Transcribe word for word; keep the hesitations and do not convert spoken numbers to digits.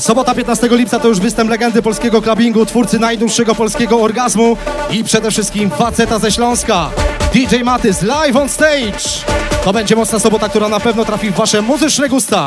Sobota piętnastego lipca to już występ legendy polskiego clubbingu, twórcy najdłuższego polskiego orgazmu i przede wszystkim faceta ze Śląska. D J Matys live on stage. To będzie mocna sobota, która na pewno trafi w wasze muzyczne gusta.